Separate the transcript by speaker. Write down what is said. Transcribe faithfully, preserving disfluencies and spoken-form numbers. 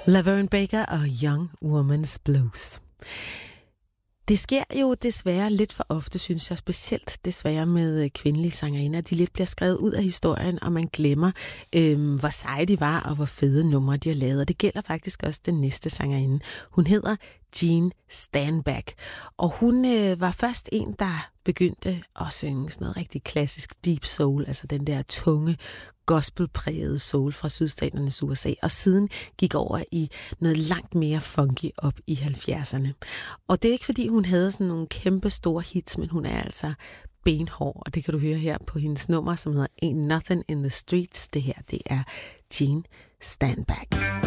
Speaker 1: Laverne Baker og Young Woman's Blues. Det sker jo desværre lidt for ofte, synes jeg, specielt desværre med kvindelige sangerinder. De lidt bliver skrevet ud af historien, og man glemmer, øhm, hvor seje de var, og hvor fede numre de har lavet. Og det gælder faktisk også den næste sangerinde. Hun hedder Jean Steinbeck, og hun øh, var først en, der begyndte at synge sådan noget rigtig klassisk deep soul, altså den der tunge, gospelprægede soul fra sydstaternes U S A, og siden gik over i noget langt mere funky op i halvfjerdserne. Og det er ikke, fordi hun havde sådan nogle kæmpe store hits, men hun er altså benhård, og det kan du høre her på hendes nummer, som hedder Ain't Nothing in the Streets. Det her, det er Jean Steinbeck.